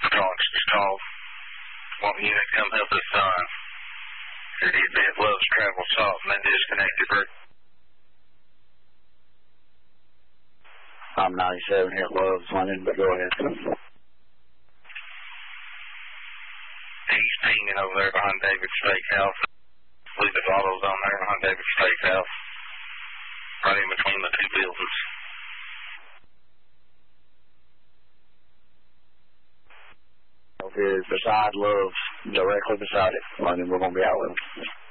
Just call. Want unit come help us on. Your event Loves Travel Salt and then disconnected group. I'm 97 here at Loves London, but go ahead. He's pinging over there behind David's Steakhouse. Lucas Auto's on there behind David's Steakhouse. Right in between the two buildings. Is beside Loves, directly beside it. London, we're going to be out with him.